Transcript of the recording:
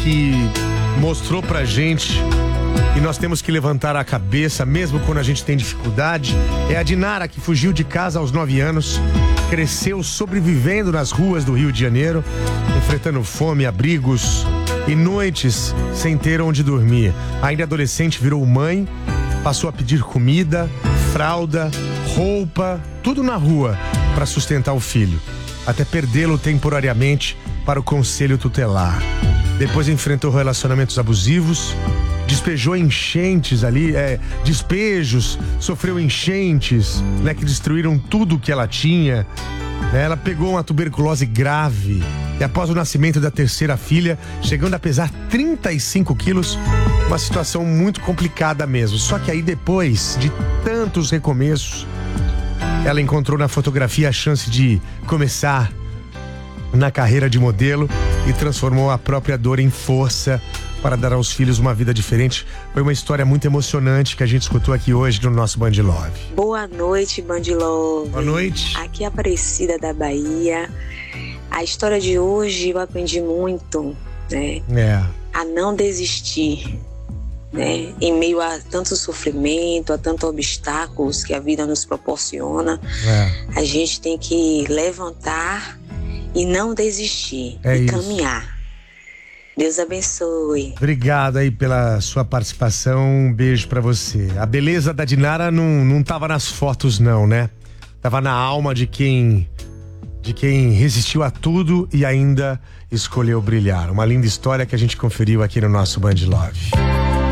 que mostrou pra gente e nós temos que levantar a cabeça mesmo quando a gente tem dificuldade. É a Dinara, que fugiu de casa aos 9 anos, cresceu sobrevivendo nas ruas do Rio de Janeiro, enfrentando fome, abrigos e noites sem ter onde dormir. Ainda adolescente, virou mãe, passou a pedir comida, fralda, roupa, tudo na rua para sustentar o filho, até perdê-lo temporariamente para o conselho tutelar. Depois enfrentou relacionamentos abusivos, despejou enchentes ali, despejos, sofreu enchentes, né, que destruíram tudo que ela tinha. Ela pegou uma tuberculose grave e após o nascimento da terceira filha, chegando a pesar 35 quilos, uma situação muito complicada mesmo. Só que aí depois de tantos recomeços, ela encontrou na fotografia a chance de começar na carreira de modelo e transformou a própria dor em força para dar aos filhos uma vida diferente. Foi uma história muito emocionante que a gente escutou aqui hoje no nosso Band Love. Boa noite, Band Love. Boa noite. Aqui é a Aparecida da Bahia. A história de hoje eu aprendi muito, né? A não desistir, né? Em meio a tanto sofrimento, a tantos obstáculos que a vida nos proporciona. A gente tem que levantar e não desistir, e caminhar. Deus abençoe. Obrigado aí pela sua participação, um beijo pra você. A beleza da Dinara não tava nas fotos não, né? Tava na alma de quem resistiu a tudo e ainda escolheu brilhar. Uma linda história que a gente conferiu aqui no nosso Band Love.